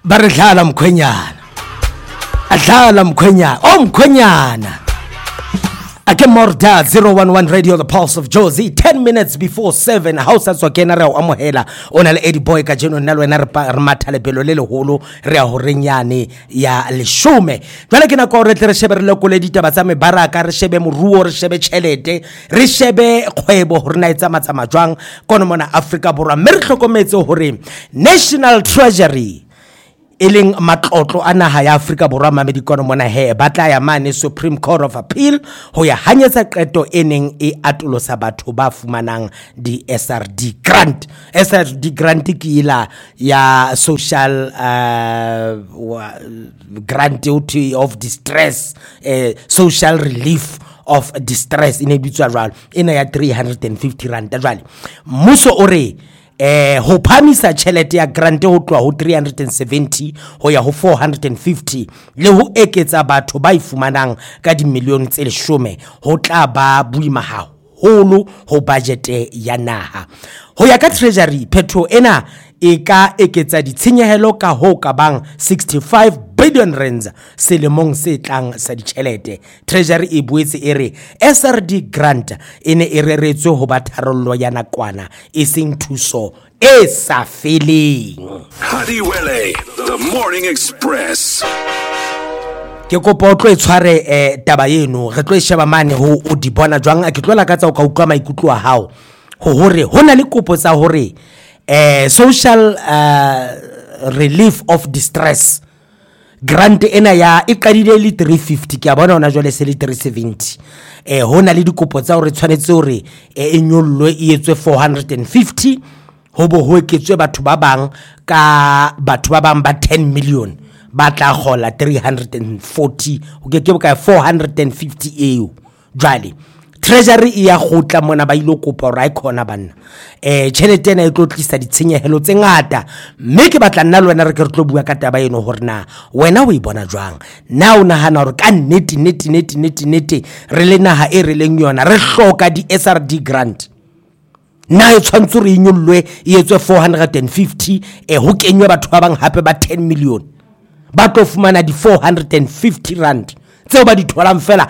Baridlala mkhwenyana. Adlala mkhwenyana. Mkhwenyana. Again, Morda 011 Radio, the Pulse of Jozi. 10 minutes before 7. House at Sokenara Amohela. Onale Eddie Boy Kajeno Nalwena Ramatale Pelolelo Holo. Rea Horenyani ya Lishume. Valakina Kore Reshebe Locoledita Basame Baraka, Reshebe Muruo, Reshebe Chelete, Reshebe Kwebo, Hornaita Matamajang, Konomona Africa Bora, Merkomezo Hore, National Treasury. Iling matlotlo a naha ya Afrika Borwa mamedikono mona he batla ya mane Supreme Court of Appeal ho ya hanyetsa qeto eneng e atolosa batho ba fumanang di SRD grant. SRD grant ke ila ya social grant of distress, social relief of distress ine bitswa jwalo ina ya 350 rand jwale mmuso ore ho phamisa tšhelete ya grant ho tloa ho 370 ho ya ho 450 le ho eketsa batho ba ifumanang ka di milione tse 10 ho tla ba buima haholo ho budget ya naha. Ho ya ka treasury petro ena e ka eketsa ditshenyehelo ka ho ka bang 65 billion rands selemong se tlang sa ditšhelete. Treasury e boetse e re SRD grant ene e reretswe ho ba tharollo ya nakwana e seng thuso e sa feleng. Hadiwele, the Morning Express. Ke kopa o tlo e tshware taba eno re tlo e sheba mane ho o di bona jwang a ke tlo lakatsa o ka utlwa maikutlo a hao ho hore hona le kopo tsa hore social relief of distress grant ena ya e qadile le 350 ke a bona ona jwale se le 370 hona le dikopo tsa hore tshwanetse hore e nyollwe e etswe 450 ho bo ho eketswe batho ba bang ka batho ba bang ba 10 million ba tla gola 340 o ke boka 450 eo jwale treasury ya gotla mona ba ile kopa ra ikona banna tšhelete ena e tlo tlisa ditshenyehelo tse ngata mme ke batla nna le wena re ke re tlo bua ka taba eno hore na wena o e bona jwang na o nahana hore ka neti re le naha e re leng yona re hloka di SRD grant na e tshwantse re inyollwe e etswe 450 ho kenywe batho ba bang hape ba 10 million ba tlo fumana di 450 rand tseo ba di tholang fela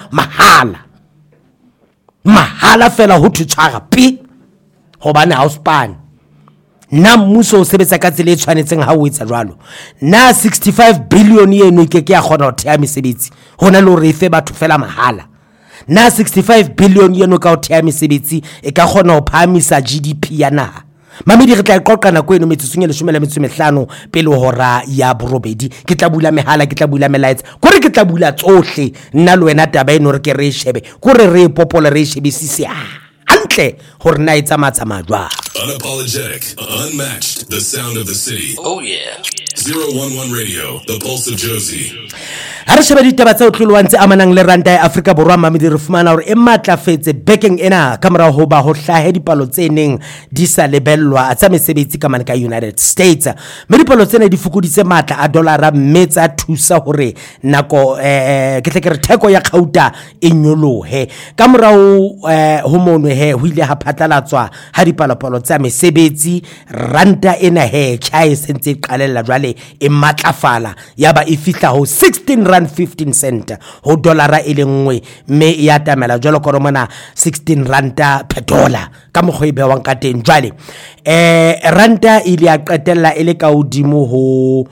mahala fela ho tshwara pi hobane house pan na mmuso o sebetsa ka tsela e tshwanetseng ha o etsa jwalo na 65 billion eno ke ya kgona ho thea mesebetsi hona le hore e fe batho fela mahala na 65 billion eno ka ho thea mesebetsi e ka kgona ho phamisa GDP ya naha. Mamedi re tla iqoqa nako eno metsotsong e 15 pele hora ya borobedi ke tla bula mehala ke tla bula melaetsa kore ke tla bula tsohle nna le wena taba eno re ke re shebe kore re popole re shebe sisi hantle hore na etsa matsama jwa. Unapologetic, unmatched, the sound of the city. Oh yeah. 011 Radio, the Pulse of Jozi. Ha re sheba ditaba tsa utlwilwantse amanang le ranta ya Afrika Borwa mamedi re fumana hore e matlafetse backing ena ka mora ho ba ho hlahe dipalo tse neng di sa lebellwa tsa mesebetsi ka ka United States. Me dipalo tsena di fokoditse matla a dollara mme tsa thusa hore nako ke tle ke re theko ya khauta e nyolohe ka mora ho monwe ho ile ha phatlalatswa ha dipalopalo tsa mesebetsi ranta ena chai sentse qalella jwale e matlafala yaba e fihla ho 16.15 cent ho dollara e le nngwe mme ya tamela jwalo ka mona 16 ranta per dollar ka mogwebe wa nkateng jwale ranta ile ya qetella ile ka hodimo ho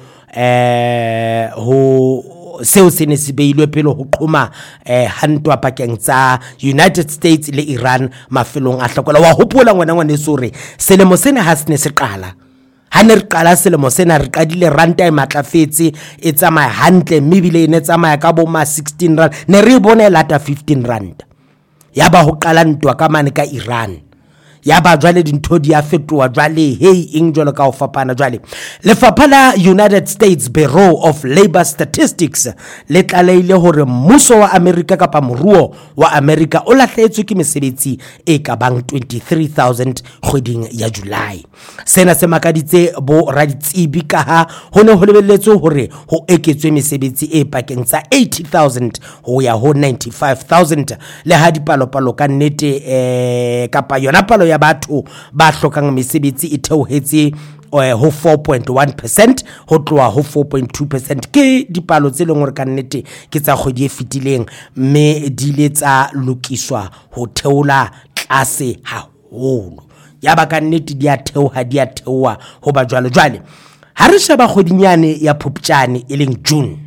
seo se ne se beilwe pele ho qhoma hantwa pakeng tsa United States le Iran mafelong a hlokola wa hopola ngwana sore selemo sena ha se ne se qala ha ne re qala selemo sena re qadile ranta e matlafetse e tsamaya hantle mme bile e ne tsamaya ka bo ma 16 rand ne re bone lata 15 rand yaba ho qala ntwa ka mane ka Iran yaba jwale dintho di a fetoa jwale eng jwalo ka ho fapana jwale lefapha la United States Bureau of Labor Statistics le tlaleile hore mmuso wa America kapa moruo wa America o lahlehetswe ke mesebetsi e ka bang 23,000 kgweding ya July. Sena se makaditse bo raditsebi ka ha ho ne ho lebelletswe hore ho eketswe mesebetsi e pakeng tsa 80,000 ho ya ho 95,000 le ha dipalopalo ka nnete kapa yona palo ya ya batho ba hlokang mesebetsi e theohetse ho 4.1% ho tloa ho 4.2%. Ke dipalo tse leng hore ka nnete ke tsa kgwedi e fetileng, mme di le tsa lokiswa ho theola tlase haholo. Ya ba ka nnete di a theoha ho ba jwale ha re sheba kgwedinyane ya Phupjane e leng June,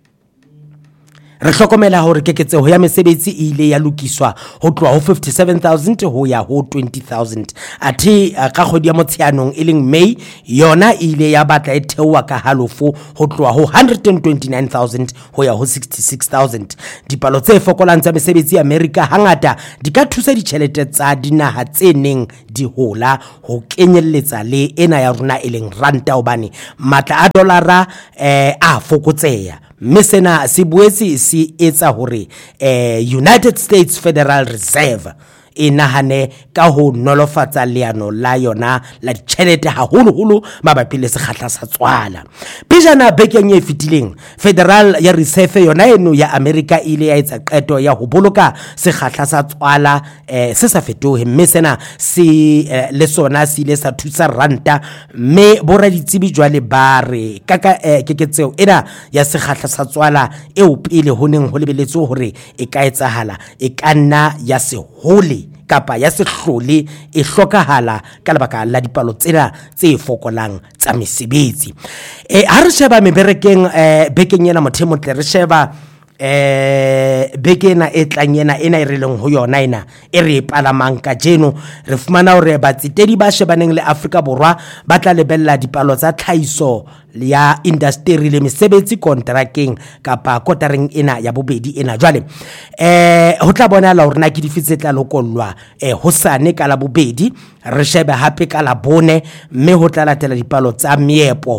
re hlokomela hore keketseho ya mesebetsi ile ya lokiswa ho tloa ho 57,000 ho ya ho 20,000. Athe ka kgwedi ya Motsheanong e leng May, yona ile ya batla e theoha ka halofo ho tloa ho 129,000 ho ya ho 66,000. Dipalo tse fokolang tsa mesebetsi America hangata di ka thusa ditjhelete tsa dinaha tse neng di hola, ho kenyelletsa le ena ya rona e leng ranta, hobane matla a dolara a fokotseha. Mme sena se boetse se etsa hore United States Federal Reserve e nahane ka ho nolofatsa leano la yona la ditjhelete haholo mabapi le sekgahla sa tswala. Pejana bekeng e fetileng, Federal ya Reserve yona eno ya America ile ya etsa qeto ya ho boloka sekgahla sa tswala se sa fetohe, mme sena se le sona se ile sa thusa ranta, mme boraditsebi jwale ba re keketseo ena ya sekgahla sa tswala eo pele ho neng ho lebeletswe hore e ka etsahala e ka nna ya se hole kapa ya se hlole e hlokahala ka lebaka la dipalo tsena tse fokolang tsa mesebetsi. Ha re sheba meberekeng bekeng ena mothemo tle re sheba bekena e tlanyena ena e releng ho yona ena e re palamang ka jeno, re fumana hore batsetedi ba shebaneng le Afrika Borwa ba tla lebella dipalo tsa tlhaiso ya industry le mesebetsi kontrakeng kapa kotareng ena ya bobedi ena. Jwale ho tla bona la hore na ke difitse tla lokollwa hosane ka la bobedi, re shebe hape ka la bone, mme ho tla latela dipalo tsa meepo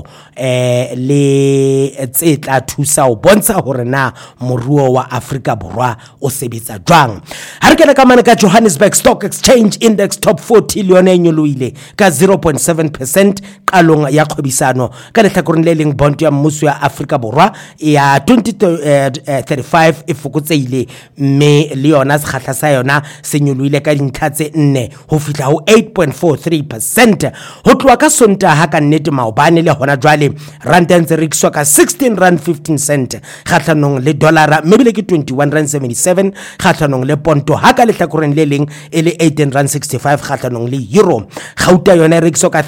le tse tla thusa ho bontsha hore na moruo wa Afrika Borwa o sebetsa jwang. Ha re kena ka mane ka Johannesburg Stock Exchange Index Top 40 le yona e nyoloile ka 0.7% qalong ya kgwebisano ka lehlakoreng le leng bond ya mmuso ya Afrika Borwa ya 2035 e fokotseile, mme le yona sekgahla sa yona se nyoloile ka dintlha tse 4 ho fihla ho 8.43%. ho tloa ka Sontaha ka nnete maobane le hona jwale ranta ntse rekiswa ka 16 rand 15 cent kgahlanong le dolara, mme bile ke 21 rand 77 kgahlanong le ponto, ha ka lehlakoreng le leng e le 18 rand 65 kgahlanong le euro. Gauta yona rekiswa ka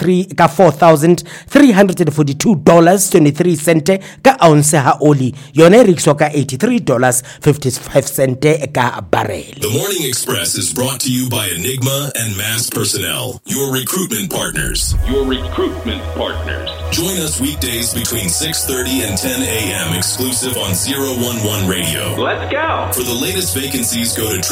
4,342 dollars 23 cent ka ounce, ha oli yona rekiswa ka 83 dollars 55 cent ka barrel. The Morning Express is brought to you by Enigma and Mass Personnel, your recruitment partners. Join us weekdays between 6:30 and 10 a.m. exclusive on 011 Radio. Let's go. For the latest vacancies, go to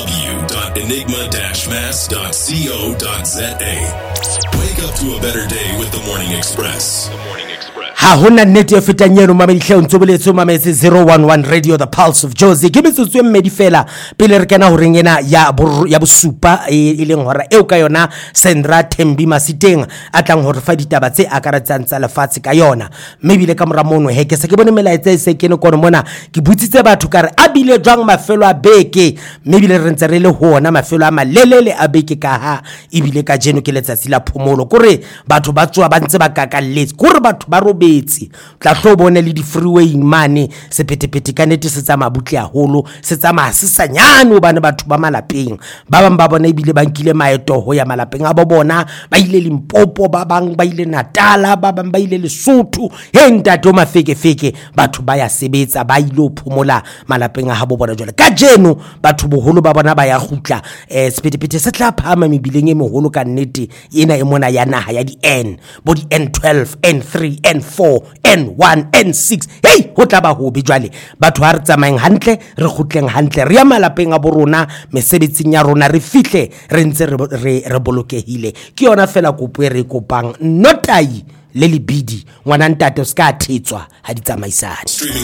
www.enigma-mass.co.za. Wake up to a better day with the Morning Express. Ha hona nnete e fetang eno mamedihle ntse boletso mametse 011 Radio, the pulse of Jozi. Ke metsotso e mmedi fela pele re kena ho rengena ya bosupa e leng hore eo ka yona Sandra Thembi Masiteng a tlang hore fa ditaba tse akaratsang tsa lefatshe ka yona. Mme bile ka mora mono he ke se ke bone melaetsa e se kene kono mona ke butsitse batho ka re a bile jwang mafelo a beke, mme bile re ntse re le hona mafelo a malelele a beke ka ha e bile ka jeno ke letsatsi la phomolo kore batho ba tswa ba ntse ba kakalletse kore batho ba robetse tla tlo bone le di freeway mane sepetepete ka nete se tsa mabutle haholo, se tsa masisanyane ho bana batho ba malapeng ba bang ba bona ebile ba nkile maeto ho ya malapeng a bo bona, ba ile Limpopo, ba bang ba ile Natala, ba bang ba ile Lesotho. He ntate o mafeke batho ba ya sebetsa ba ile ho phomola malapeng a habo bona. Jwale ka jeno batho boholo ba bona ba ya gutla sepetepete se tla phama mebileng e moholo ka nnete ena e mona ya naha ya di N, bo di N12 N3 N4 N1 N6. Hey, ho tla ba hobe jwale batho ha re tsamayeng hantle re gutleng hantle re ya malapeng a borona mesebetsing ya rona re fihle re ntse re bolokehile. Ke yona fela kopo e re kopang notai le lebidi ngwana ntate o ska thetswa ha di tsamaisane. Streaming